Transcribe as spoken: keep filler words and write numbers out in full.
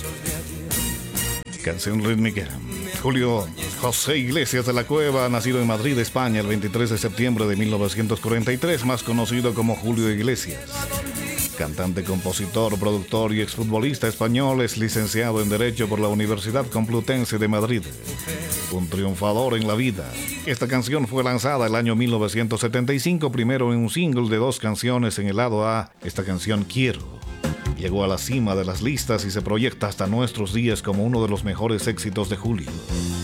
Canción rítmica. Julio José Iglesias de la Cueva, nacido en Madrid, España, el veintitrés de septiembre de mil novecientos cuarenta y tres, más conocido como Julio Iglesias. Cantante, compositor, productor y exfutbolista español, es licenciado en Derecho por la Universidad Complutense de Madrid. Un triunfador en la vida. Esta canción fue lanzada el año mil novecientos setenta y cinco, primero en un single de dos canciones en el lado A. Esta canción, Quiero, llegó a la cima de las listas y se proyecta hasta nuestros días como uno de los mejores éxitos de Julio.